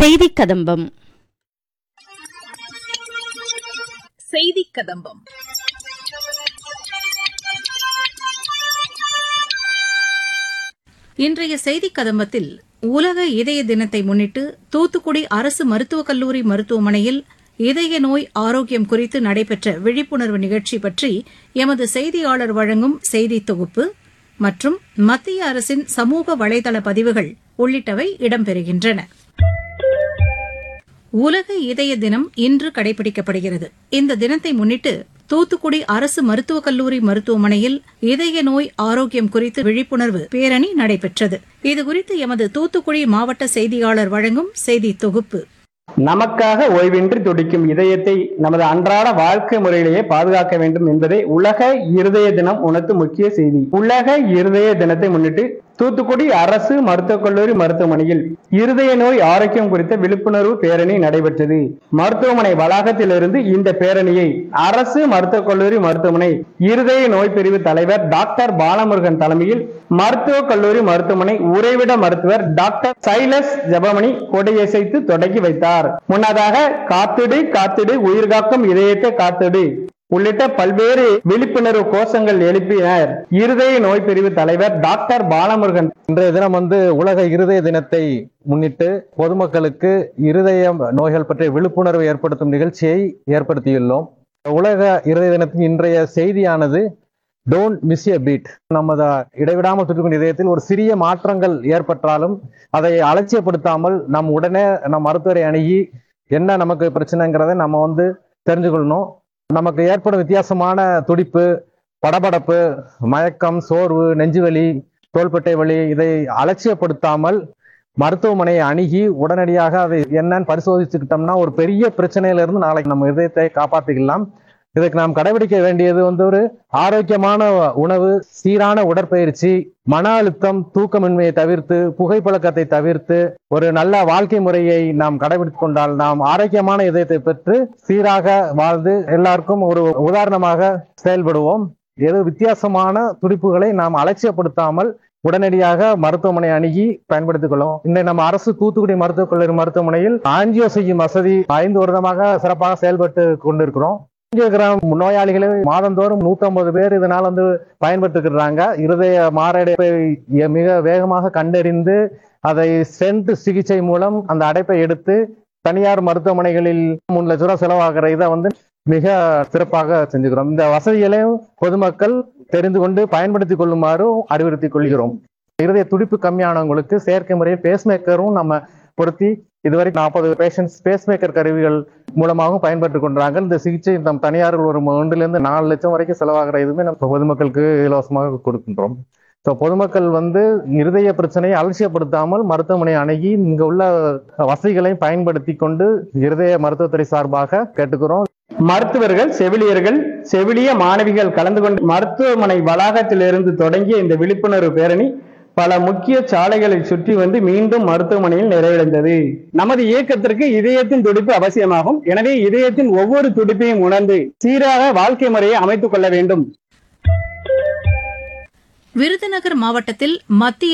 செய்தி கதம்பம். செய்தி கதம்பம். இன்றைய செய்தி கதம்பத்தில் உலக இதய தினத்தை முன்னிட்டு தூத்துக்குடி அரசு மருத்துவக் கல்லூரி மருத்துவமனையில் இதய நோய் ஆரோக்கியம் குறித்து நடைபெற்ற விழிப்புணர்வு நிகழ்ச்சி பற்றி எமது செய்தியாளர் வழங்கும் செய்தி தொகுப்பு மற்றும் மத்திய அரசின் சமூக வலைதள பதிவுகள் உள்ளிட்டவை இடம்பெறுகின்றன. உலக இதய தினம் இன்று கடைபிடிக்கப்படுகிறது. இந்த தினத்தை முன்னிட்டு தூத்துக்குடி அரசு மருத்துவக் கல்லூரி மருத்துவமனையில் இதய நோய் ஆரோக்கியம் குறித்து விழிப்புணர்வு பேரணி நடைபெற்றது. இதுகுறித்து எமது தூத்துக்குடி மாவட்ட செய்தியாளர் வழங்கும் செய்தி தொகுப்பு. நமக்காக ஓய்வின்றி துடிக்கும் இதயத்தை நமது அன்றாட வாழ்க்கை முறையிலேயே பாதுகாக்க வேண்டும் என்பதே உலக இருதய தினம் உணர்த்தும் முக்கிய செய்தி. உலக இருதய தினத்தை முன்னிட்டு தூத்துக்குடி அரசு மருத்துவக் கல்லூரி மருத்துவமனையில் இருதய நோய் ஆரோக்கியம் குறித்த விழிப்புணர்வு பேரணி நடைபெற்றது. மருத்துவமனை வளாகத்திலிருந்து இந்த பேரணியை அரசு மருத்துவக் கல்லூரி மருத்துவமனை இருதய நோய் பிரிவு தலைவர் டாக்டர் பாலமுருகன் தலைமையில் மருத்துவக் கல்லூரி மருத்துவமனை உறைவிட மருத்துவர் டாக்டர் சைலஸ் ஜெபமணி கொடியசைத்து தொடங்கி வைத்தார். முன்னதாக காத்திடு காத்திடு உயிர்காக்கும் இதயத்தை காத்திடு உள்ளிட்ட பல்வேறு விழிப்புணர்வு கோஷங்கள் எழுப்பினர். இருதய நோய் பிரிவு தலைவர் டாக்டர் பாலமுருகன். இன்றைய தினம் உலக இருதய தினத்தை முன்னிட்டு பொதுமக்களுக்கு இருதய நோய்கள் பற்றிய விழிப்புணர்வு ஏற்படுத்தும் நிகழ்ச்சியை ஏற்படுத்தியுள்ளோம். உலக இருதய தினத்தின் இன்றைய செய்தியானது டோன்ட் மிஸ் எ பீட். நமது இடைவிடாமல் துடிக்கும் இதயத்தில் ஒரு சிறிய மாற்றங்கள் ஏற்பட்டாலும் அதை அலட்சியப்படுத்தாமல் உடனே நம் மருத்துவரை அணுகி என்ன நமக்கு பிரச்சனைங்கிறத நம்ம தெரிஞ்சுக்கொள்ளணும். நமக்கு ஏற்படும் வித்தியாசமான துடிப்பு, படபடப்பு, மயக்கம், சோர்வு, நெஞ்சுவலி, தோள்பட்டை வலி இதை அலட்சியப்படுத்தாமல் மருத்துவமனையை அணுகி உடனடியாக அதை என்னன்னு பரிசோதிச்சுக்கிட்டோம்னா ஒரு பெரிய பிரச்சனையிலிருந்து நாளைக்கு நம்ம இதயத்தை காப்பாற்றிக்கலாம். இதுக்கு நாம் கடைபிடிக்க வேண்டியது ஒரு ஆரோக்கியமான உணவு, சீரான உடற்பயிற்சி, மன அழுத்தம், தூக்கமின்மையை தவிர்த்து, புகைப்பழக்கத்தை தவிர்த்து ஒரு நல்ல வாழ்க்கை முறையை நாம் கடைபிடித்துக் கொண்டால் நாம் ஆரோக்கியமான இதயத்தை பெற்று சீராக வாழ்ந்து எல்லாருக்கும் ஒரு உதாரணமாக செயல்படுவோம். வித்தியாசமான துடிப்புகளை நாம் அலட்சியப்படுத்தாமல் உடனடியாக மருத்துவமனை அணுகி பயன்படுத்திக் கொள்ளும். இன்னும் நம்ம அரசு தூத்துக்குடி மருத்துவக் கல்லூரி மருத்துவமனையில் ஆஞ்சியோ செய்யும் வசதி 5 வருடமாக சிறப்பாக செயல்பட்டு கொண்டிருக்கிறோம். நோயாளிகளை மாதந்தோறும் 150 பேர் இதனால் பயன்பட்டுக்கிறாங்க. இருதய மாரடைப்பை மிக வேகமாக கண்டறிந்து அதை ஸ்டென்ட் சிகிச்சை மூலம் அந்த அடைப்பை எடுத்து தனியார் மருத்துவமனைகளில் 3 லட்சம் ரூபாய் செலவாகிற இதை மிக சிறப்பாக செஞ்சுக்கிறோம். இந்த வசதிகளையும் பொதுமக்கள் தெரிந்து கொண்டு பயன்படுத்திக் கொள்ளுமாறு அறிவுறுத்தி கொள்கிறோம். இருதய துடிப்பு கம்மியானவங்களுக்கு செயற்கை முறையில் பேஸ்மேக்கரும் நம்ம பொருத்தி இதுவரை 40 பேஷண்ட்ஸ் பேஸ்மேக்கர் கருவிகள் மூலமாகவும் பயன்பட்டு கொண்டாங்க. இந்த சிகிச்சை நம் தனியார்கள் ஒரு 1 to 4 லட்சம் வரைக்கும் செலவாகிற இதுவுமே நம்ம பொதுமக்களுக்கு இலவசமாக கொடுக்கின்றோம். ஸோ பொதுமக்கள் இருதய பிரச்சனையை அலட்சியப்படுத்தாமல் மருத்துவமனை அணுகி இங்க உள்ள வசதிகளையும் பயன்படுத்தி கொண்டு இருதய மருத்துவத்துறை சார்பாக கேட்டுக்கிறோம். மருத்துவர்கள், செவிலியர்கள், செவிலிய மாணவிகள் கலந்து கொண்டு மருத்துவமனை வளாகத்திலிருந்து தொடங்கிய இந்த விழிப்புணர்வு பேரணி பல முக்கிய சாலைகளை சுற்றி மீண்டும் மருத்துவமனையில் நிறைவடைந்தது. நமது இயக்கத்திற்கு இதயத்தின் துடிப்பு அவசியமாகும். எனவே இதயத்தின் ஒவ்வொரு துடிப்பையும் உணர்ந்து சீராக வாழ்க்கை முறையை அமைத்துக் கொள்ள வேண்டும். விருதுநகர் மாவட்டத்தில் மத்திய